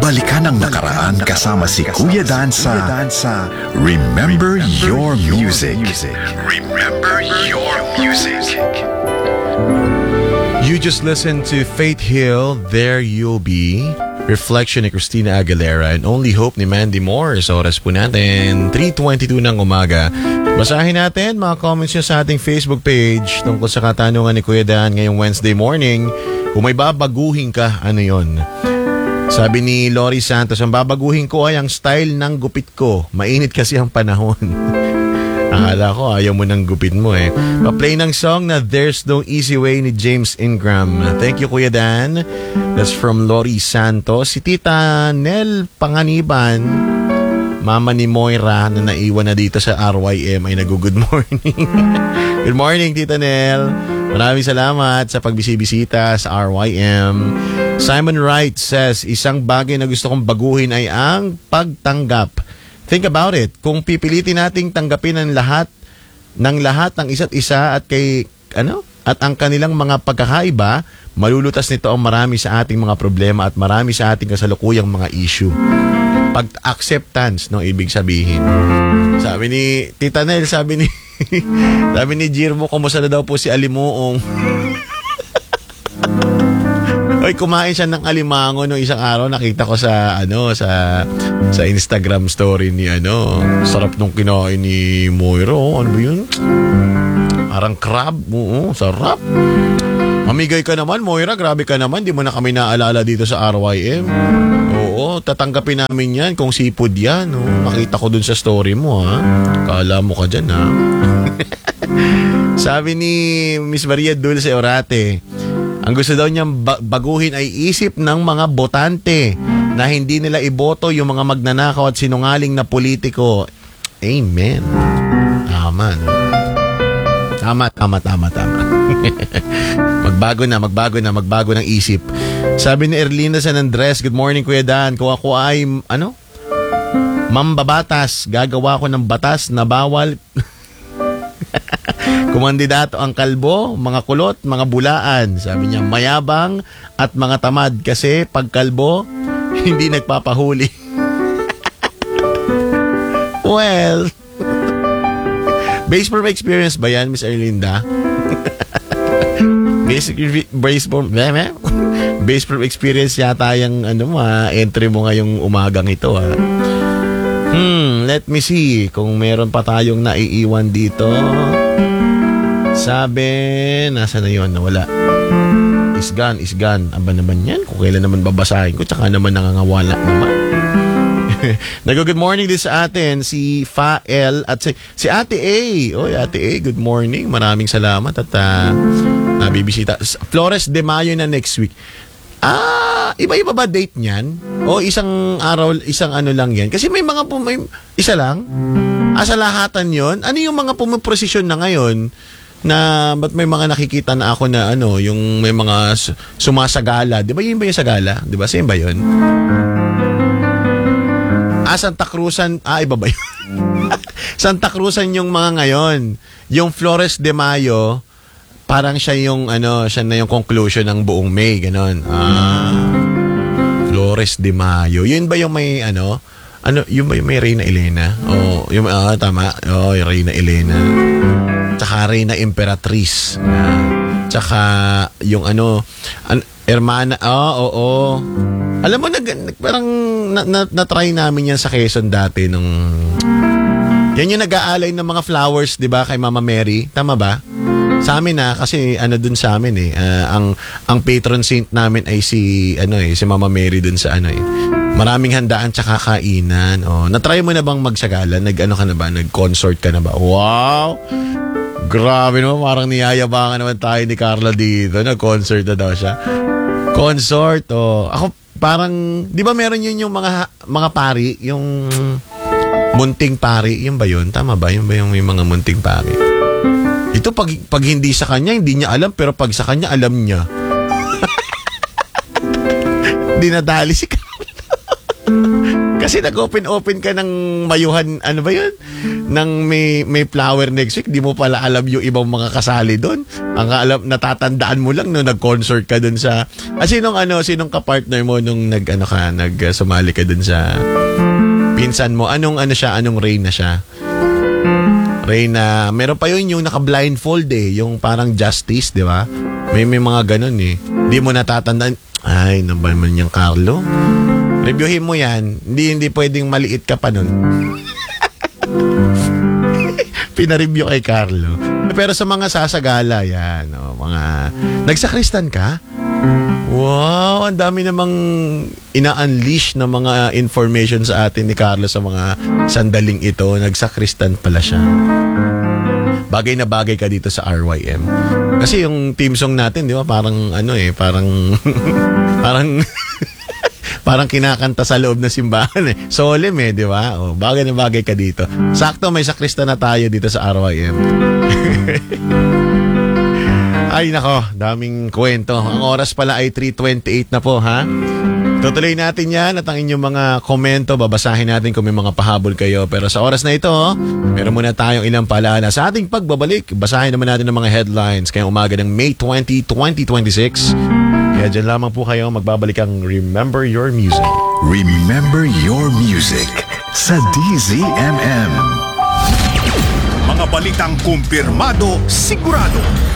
Balikan ang nakaraan kasama si Kuya Dan sa Remember Your Music. Remember Your Music. You just listened to Faith Hill, There You'll Be. Reflection ni Christina Aguilera and Only Hope ni Mandy Moore. Sa oras po natin, 3:22 ng umaga. Basahin natin mga comments nyo sa ating Facebook page tungkol sa katanungan ni Kuya Dan ngayong Wednesday morning. Kung may babaguhin ka, ano yon? Sabi ni Lori Santos, ang babaguhin ko ay ang style ng gupit ko. Mainit kasi ang panahon. Akala ko ayaw mo ng gupit mo eh. Pa-play ng song na There's No Easy Way ni James Ingram. Thank you Kuya Dan. That's from Lori Santos. Si Tita Nel Panganiban, mama ni Moira na naiwan na dito sa RYM ay nag-good morning. Good morning Tita Nel. Maraming salamat sa pagbisibisita sa RYM. Simon Wright says, isang bagay na gusto kong baguhin ay ang pagtanggap. Think about it. Kung pipilitin nating tanggapin ang lahat ng isa't isa at ang kanilang mga pagkakaiba, malulutas nito ang marami sa ating mga problema at marami sa ating kasalukuyang mga issue. Pag-acceptance, no, ibig sabihin. Sabi ni Tita Nel, sabi ni Jirmo, kumusta na daw po si Alimuong? Oy, kumain siya ng alimango no isang araw, nakita ko sa sa Instagram story ni sarap nung kinain ni Moiro. Ano ba 'yun? Parang crab. Oo, sarap. Mamigay ka naman, Moira, grabe ka naman, di mo na kami naalala dito sa RYM. Oo, tatanggapin namin 'yan kung seafood 'yan. Oh, nakita ko dun sa story mo ha. Kala mo ka diyan ha. Sabi ni Miss Maria Dulce Orate, ang gusto daw niyang baguhin ay isip ng mga botante na hindi nila iboto yung mga magnanakaw at sinungaling na politiko. Amen. Tama. Magbago ng isip. Sabi ni Erlinda San Andres, good morning Kuya Dan. Kung ako ay, mambabatas, gagawa ko ng batas na bawal kumandidato ang kalbo, mga kulot, mga bulaan. Sabi niya, mayabang at mga tamad kasi pag kalbo, hindi nagpapahuli. Well, based from experience ba yan, Miss Erlinda? Based from experience yata yung entry mo ngayong umagang ito ha. Let me see kung meron pa tayong naiiwan dito. Sabi, nasa na yun? Nawala. Is gone. Aba naman yan. Kung kailan naman babasahin ko, tsaka naman nangangawala naman. Nag-good morning din sa atin, si Fael at si Ate A. Oy, Ate A, good morning. Maraming salamat at nabibisita. Flores de Mayo na next week. Iba-iba ba date niyan? O isang araw, isang lang yan? Kasi may mga isa lang? Sa lahatan yon. Ano yung mga pumaprosesyon na ngayon na ba't may mga nakikita na ako na yung may mga sumasagala. Di ba yun ba yung sagala? Di ba? Same ba yun? Santa Cruzan. Iba ba yun? Santa Cruzan yung mga ngayon. Yung Flores de Mayo, parang siya na yung conclusion ng buong May, ganon. Flores de Mayo. Yun ba yung may yun ba yung may Reyna Elena? Yung tama. Yung Reyna Elena. Tsaka Reyna Imperatriz. Tsaka yung Hermana. Oo. Alam mo, parang na-try namin yan sa Quezon dati nung yan yung nag-aalay ng mga flowers, di ba, kay Mama Mary? Tama ba? Sa amin kasi dun sa amin ang patron saint namin ay si Mama Mary dun sa maraming handaan tsaka kainan. Na-try mo na bang magsagala? Ka na ba? Nag-consort ka na ba? Wow! Grabe naman, parang niyayabangan naman tayo ni Carla dito. Nag-concert na daw siya. Consort, Ako parang, di ba meron yun yung mga pari, yung munting pari, yun ba yun? Tama ba? Yun ba yung may mga munting pari? Ito pag hindi sa kanya, hindi niya alam, pero pag sa kanya, alam niya. Dinadali si Carla. Kasi nag-open ka ng mayuhan, ano ba yun? Nang may flower next week, di mo pala alam yung ibang mga kasali doon. Ang alam, natatandaan mo lang no nag-concert ka doon sa... sinong kapartner mo nung sumali ka doon sa pinsan mo? Anong Reyna siya? Reyna, meron pa yun yung naka-blindfold yung parang Justice, di ba? May mga ganun Di mo natatandaan. Ay, naman yung Carlo. Reviewin mo yan. Hindi pwedeng maliit ka pa nun. Pinareview kay Carlo. Pero sa mga sasagala, yan. Mga... Nagsakristan ka? Wow, ang dami namang ina-unleash na mga information sa atin ni Carlo sa mga sandaling ito. Nagsakristan pala siya. Bagay na bagay ka dito sa RYM. Kasi yung team song natin, di ba, parang parang kinakanta sa loob ng simbahan Solemn di ba? Bagay na bagay ka dito. Sakto, may sakrista na tayo dito sa RYM. Ay nako, daming kwento. Ang oras pala ay 3:28 na po, ha? Tutuloy natin yan at ang inyong mga komento, babasahin natin kung may mga pahabol kayo. Pero sa oras na ito, meron muna tayong ilang paalala. Sa ating pagbabalik, basahin naman natin ng mga headlines ngayong umaga ng May 20, 2026. Kaya dyan lamang po kayo, magbabalik ang Remember Your Music. Remember Your Music sa DZMM. Mga balitang kumpirmado, sigurado,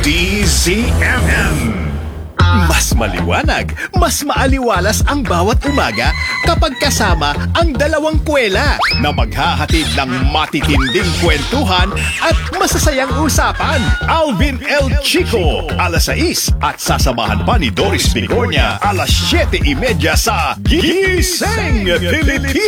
DZMM. Mas maliwanag, mas maaliwalas ang bawat umaga kapag kasama ang dalawang kwela na maghahatid ng matitinding kwentuhan at masasayang usapan. Alvin L. Chico, alas 6 at sasamahan pa ni Doris Bigornia, alas 7:30 sa Gising Pilipinas.